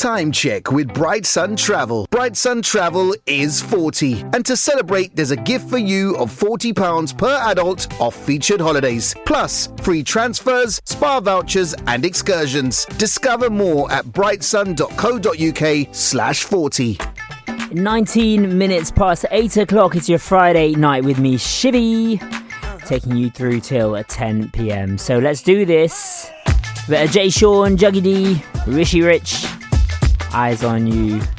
Time check with Bright Sun Travel. Bright Sun Travel is 40. And to celebrate, there's a gift for you of £40 per adult off featured holidays. Plus, free transfers, spa vouchers and excursions. Discover more at brightsun.co.uk/40. 19 minutes past 8 o'clock. It's your Friday night with me, Shivy, taking you through till 10 p.m. So let's do this. Bit of Jay Sean, Juggy D, Rishi Rich, Eyes on You.